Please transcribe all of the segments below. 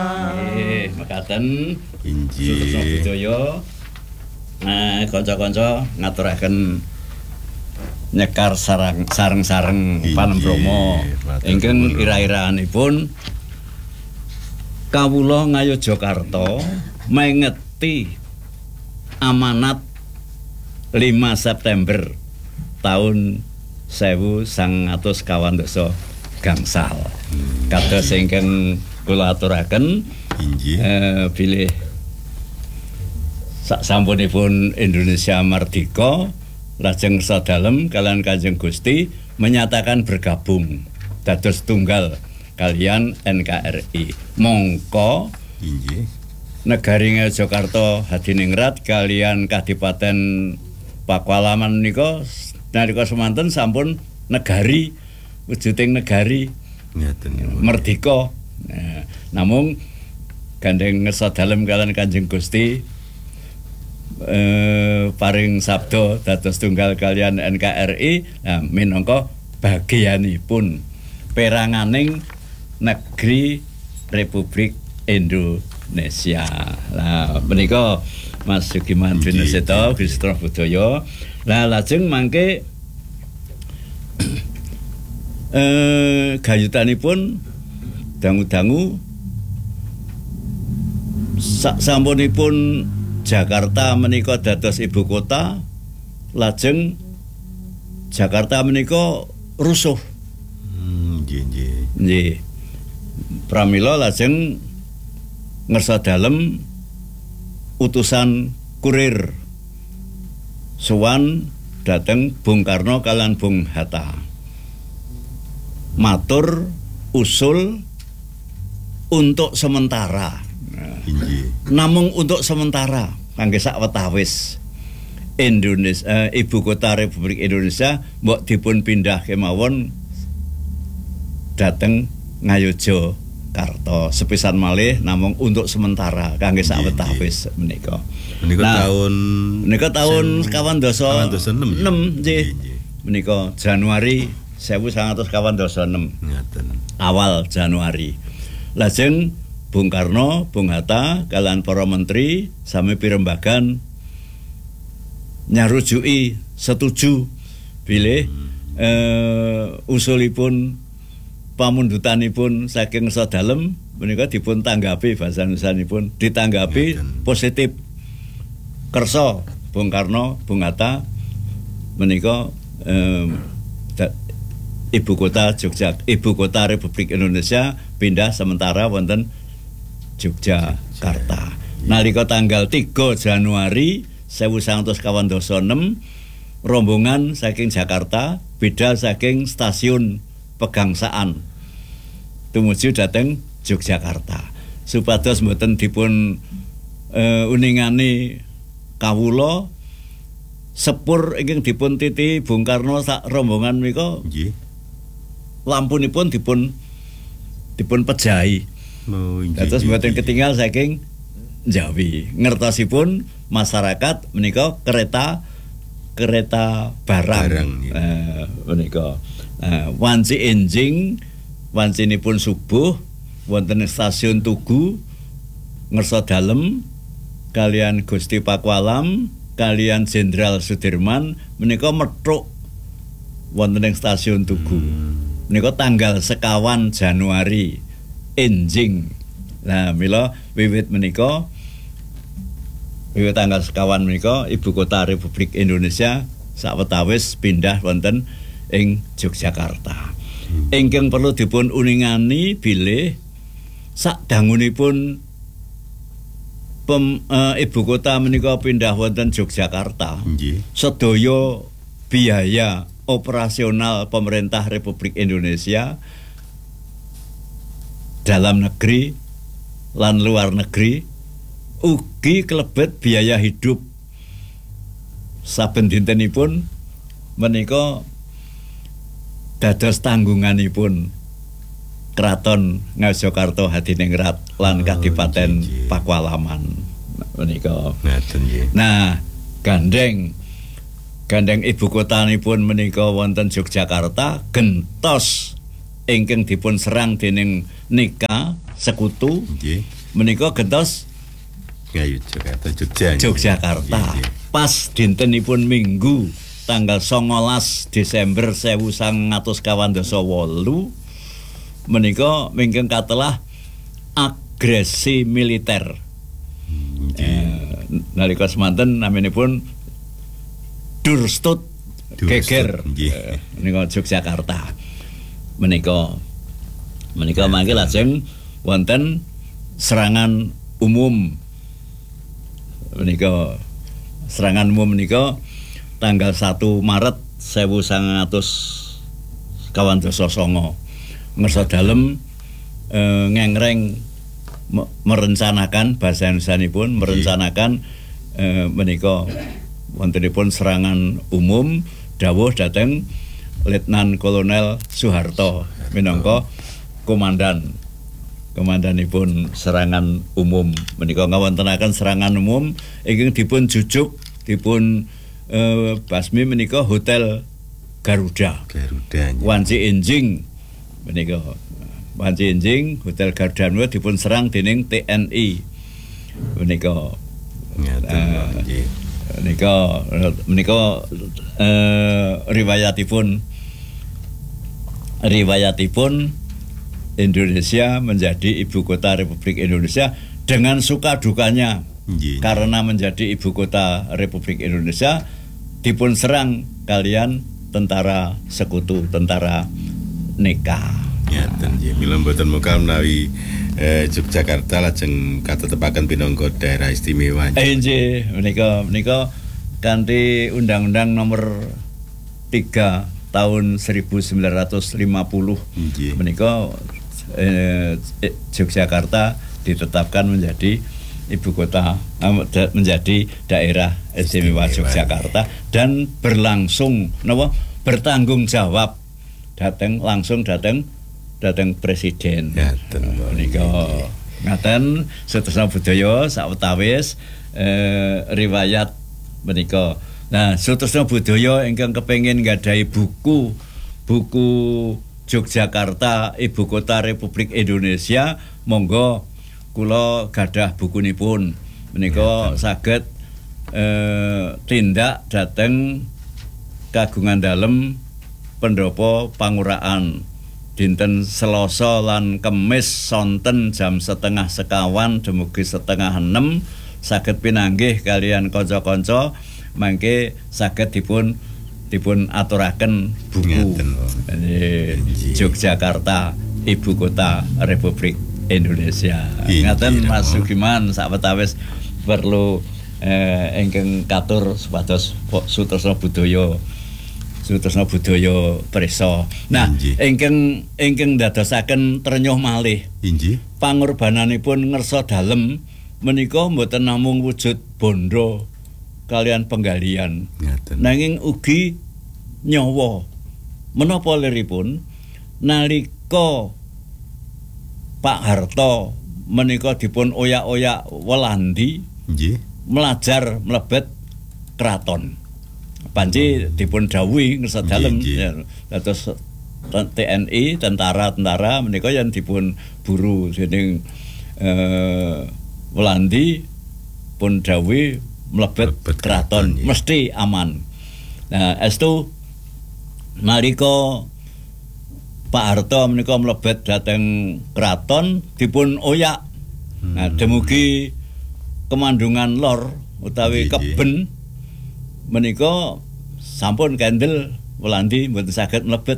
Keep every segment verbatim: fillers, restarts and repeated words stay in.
Nggih, mekaten inggih. Budaya. Nah, kanca-kanca ngaturaken nyekar sarang sareng-sareng Panembrama ingkang ira-iraanipun kawula Ngayogyakarta mengeti amanat lima September tahun sewu sangang atus kawan dasa gangsal. Kados ingkang kula aturaken inggih eh, bilih sak sampunipun Indonesia mardika lajeng sadalem kalian Kanjeng Gusti menyatakan bergabung dados tunggal kalian N K R I. Mongko inggih negari Ngayogyakarta hadiningrat kalian Kadipaten Pakualaman nika nalika semanten sampun negari wujuding negari ngeten merdika. Nah, namung gandeng ngesadalem kalian Kanjeng Gusti eh, paring sabda dados tunggal kalian N K R I. Nah, minangka bagianipun peranganing negeri Republik Indonesia. Lah menika Mas Sugiman Bineseta Wistra Budaya. Lah lajeng mangke eh gayutanipun dangu-dangu sak sampunipun Jakarta menika dados ibu kota, lajeng Jakarta menika rusuh. Hmm, nggih nggih. Nggih. Pramila lajeng ngersa dalem utusan kurir sowan dhateng Bung Karno kalian Bung Hatta. Matur usul untuk sementara. Inggih. Namung untuk sementara kangge sawetawis Indonesia eh, ibu kota Republik Indonesia mbok dipun pindah kemawon dhateng Ngayogyakarta. Sepisan malih namung untuk sementara kangge sawetawis menika. Menika Nah, tahun menika tahun kawan dasa enam nggih. Menika Januari sewu sangang atus kawan dasa enam. Ngaten. Awal Januari. Lajeng Bung Karno, Bung Hatta, kalian para menteri sami pirembagan nyarujuki setuju bilih hmm. eh, usulipun pamundutanipun saking sadalem menika dipun tanggapi bahasanipun ditanggapi Ngaten. Positif. Kersa Bung Karno, Bung Hatta menika eh, ibu kota Jogja, ibu kota Republik Indonesia pindah sementara wonten Yogyakarta. Nalika tanggal tiga Januari sewu sangang atus kawan dasa enam rombongan saking Jakarta beda saking stasiun Pegangsaan tumuju dhateng Yogyakarta supados mboten dipun uh, uningani kawula sepur ingkang dipun titi Bung Karno sak rombongan menika nggih lampunipun dipun dipun pejahi. Oh, terus mboten ketinggal saking Jawi. Ngertosipun masyarakat menika kereta kereta barang. barang eh, menika. Eh, wanci enjing wancinipun subuh wonten stasiun Tugu ngersa dalem kalian Gusti Pakualam kalian Jenderal Sudirman menika metruk wonten ing stasiun Tugu. Hmm. Menika tanggal sekawan Januari enjing. Nah, mila wiwit menika wiwit tanggal sekawan menika ibu kota Republik Indonesia sawetawis pindah wonten ing Yogyakarta. Hmm. Ingkang perlu dipun uningani bilih sadangunipun pem, uh, ibu kota menika pindah wonten Yogyakarta. Nggih. Sedaya biaya operasional pemerintah Republik Indonesia dalam negeri lan luar negeri ugi kelebet biaya hidup saben dintenipun menika dados tanggunganipun Kraton Ngayogyakarta Hadiningrat lan Kadipaten oh, Pakualaman menika. Nah, gandeng gandeng ibu kotanipun menika wonten Yogyakarta gentos ingkang dipun serang dening Nika sekutu Nggih. menika gentos Ngayu Jakarta Jogja. Yogyakarta. Nggih, nggih. Pas dintenipun Minggu tanggal songolas Desember sewu sangang atus kawan dasa wolu menika mingkeng katelah agresi militer. Eh, nalika semanten naminipun Durstut geger eh, menika Yogyakarta. Menika menika mangke lajeng wonten serangan umum. Menika serangan umum menika tanggal satu Maret sewu sangang atus kawan dasa sanga. Ngersa dalem eh, ngengreng me merencanakan bahasa Indonesia-nipun merencanakan eh, menika wontenipun serangan umum dawuh dhateng Letnan Kolonel Soeharto minangka komandan komandanipun serangan umum menika ngawontenaken serangan umum ingkang dipun jujuk dipun eh, basmi menika Hotel Garuda Garuda. Wanci Enjing menika Wanci Enjing Hotel Garuda menika dipun serang dening T N I menika Ngaten nggih. menika menika eh, riwayatipun riwayatipun Indonesia menjadi ibu kota Republik Indonesia dengan suka dukanya. Nggih. Karena menjadi ibu kota Republik Indonesia dipun serang kalian tentara sekutu, tentara Nika. Ngaten nggih. Mila mboten mokal menawi eh, Yogyakarta lajeng katetepaken pinangka daerah istimewa. Eh nggih, menika menika kanthi Undang-Undang Nomor tiga tahun seribu sembilan ratus lima puluh. Nggih. Menika eh, Yogyakarta ditetapkan menjadi ibu kota eh, menjadi daerah istimewa Yogyakarta dan berlangsung napa bertanggung jawab dateng langsung dateng dateng presiden. Ngaten Menika ngaten setresna budaya sawetawis eh, riwayat menika. Nah, setresna budaya ingkang kepengin nggadahi buku buku Yogyakarta ibu kota Republik Indonesia monggo kula gadah bukunipun menika saged eh, tindak dhateng kagungan dalem pendopo panguraan dinten Selasa lan Kemis sonten jam setengah sekawan dumugi setengah enam saged pinanggih kalian kanca-kanca mangke saged dipun dipun aturaken buku Yogyakarta ibu kota Republik Indonesia. Ngaten Mas Sugiman sawetawis perlu eh, ingkang katur supados sutresna budaya sutresna budaya prisa. Nah, ingkang ingkang dadosaken trenyuh malih. Inggih. Pangorbananipun ngersa dalem menika mboten namung wujud bondo kalian penggalian. Ngaten. Nanging ugi nyawa. Menapa liripun nalika Pak Harto menika dipun oyak-oyak Welandi Nggih. melajar mlebet kraton. Panci dipun dawuhi ngersa dalem ya, dados T N I tentara-tentara menika yang dipun buru dening eh, Welandi pun dawuhi mlebet kraton ya. mesti aman. Nah, estu nalika Pak Harto menika mlebet dhateng kraton dipun oyak. Hmm. Nah, dumugi Kemandungan Lor utawi keben menika sampun kendel Welandi mboten saged mlebet.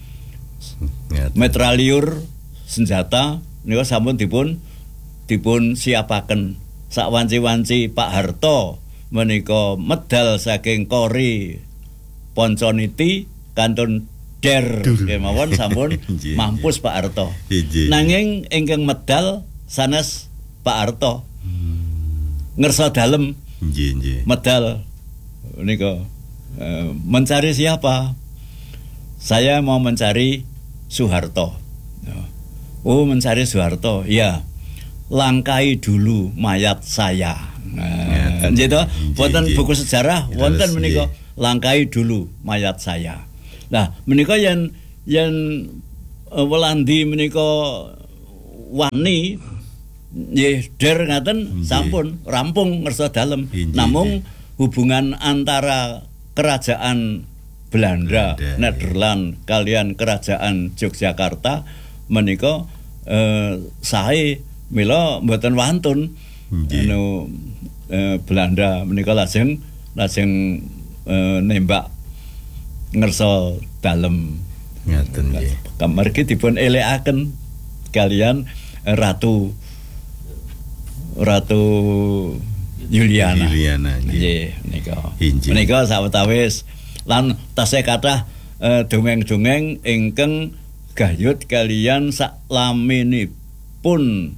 Metraliur senjata menika sampun dipun dipun siapaken. Sakwanci-wanci Pak Harto menika medal saking Kori Ponconiti kantun der kemawon sampun mampus Pak Harto. Nanging ingkang medal sanes Pak Harto. Ngersa dalem medal menika eh, mencari siapa? Saya mau mencari Soeharto. Oh, mencari Soeharto. Ya. Langkai dulu mayat saya. Nah, gitu. Wonten buku sejarah wonten menika langkai dulu mayat saya. Nah, menika yen yen uh, Welandi menika wani nggih der ngaten sampun rampung ngersa dalem. Namung hubungan antara kerajaan Belanda, Belanda Nederland kalian kerajaan Yogyakarta menika eh, sae mila mboten wantun anu eh, Belanda menika lajeng lajeng eh, nembak ngersa dalem ngaten nggih. Kamargi dipun elekaken kalian eh, Ratu Ratu Juliana. Juliana nggih menika. Menika sawetawis lan tasih kathah eh, dongeng-dongeng ingkang gayut kalian saklaminipun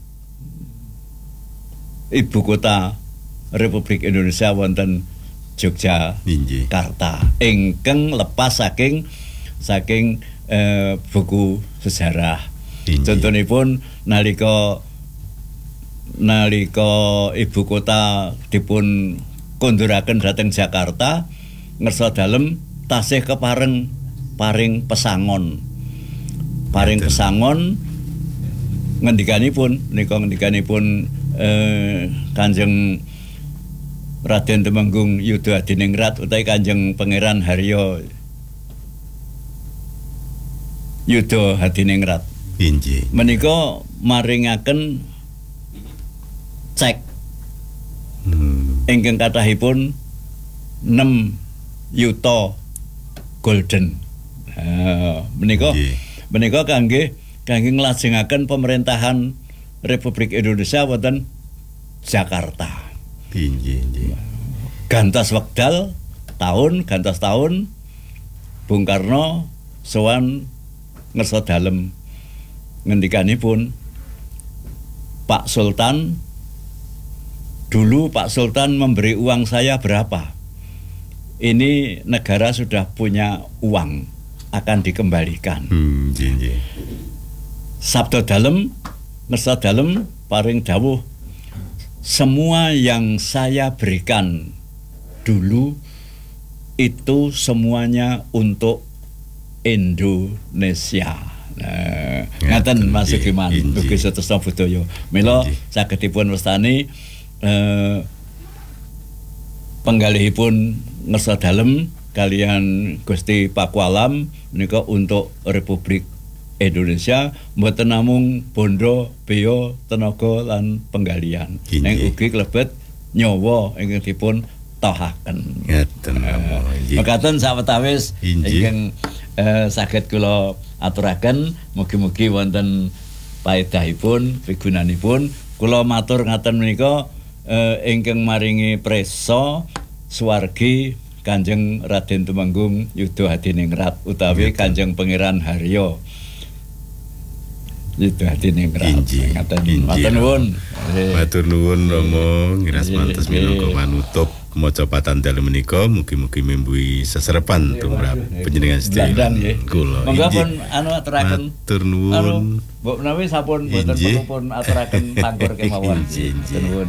ibu kota Republik Indonesia wonten Yogyakarta ingkang lepas saking saking eh, buku sejarah. Contonipun nalika nalika ibu kota dipun konduraken dhateng Jakarta ngersa dalem tasih kepareng paring pesangon paring pesangon ngendikanipun nika ngendikanipun eh, Kanjeng Raden Temenggung Yuda Hadiningrat utawi Kanjeng Pangeran Haryo Yuda Hadiningrat inggih menika maringaken cek hmm. ingkang kathahipun enam yuta golden. Uh, menika menika kangge kangge nglajengaken pemerintahan Republik Indonesia wonten Jakarta. Nggih, nggih. Gantos wekdal tahun gantos tahun Bung Karno sowan ngersa dalem ngendikanipun Pak Sultan dulu Pak Sultan memberi uang saya berapa? Ini negara sudah punya uang akan dikembalikan. Hmm, jih, jih. Sabda dalem, ngersa dalem paring dawuh semua yang saya berikan dulu itu semuanya untuk Indonesia. Nah, ngaten Mas Sugiman, Dugi Setesna Budaya. Mila sagedipun wastani eh, penggalihipun ngersa dalem kalian Gusti Pakualam menika untuk Republik Indonesia mboten namung bondo, beya, tenaga lan penggalian. Ning ugi klebet nyawa ingkang dipun tohaken. Ngaten. Mekaten sawetawis ingkang eh, saged kula aturaken mugi-mugi wonten paedahipun, pigunanipun. Kula matur ngaten menika eh, ingkang maringi presa swargi Kanjeng Raden Temenggung Yuda Hadiningrat utawi Kanjeng Pangeran Haryo Yuda Hadiningrat. Ngaten matur nuwun. Matur nuwun Rama ngiras mantes minangka manutup maca patan dalem menika mugi-mugi mimbui seserepan tumrap panjenengan sedaya kula. Monggo pun anu aturaken. Matur nuwun. Mbok menawi sampun boten perlu pun aturaken panggur kemawon. Matur nuwun.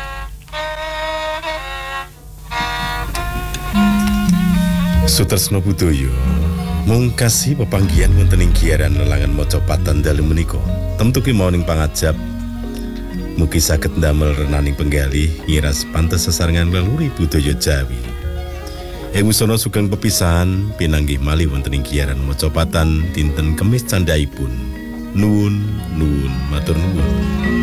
Sutresna budaya mungkasi pepanggihan wonten ing giyaran lelangan maca patan dalem menika. Temtu kemawon ing pangajap mugi saged ndamel renaning penggalih ngiras pantes sesarengan leluri budaya Jawi. Ing wusana sugeng pepisahan pinanggih malih wonten ing giyaran maca patan dinten Kemis candhaipun. Nuwun nuwun matur nuwun.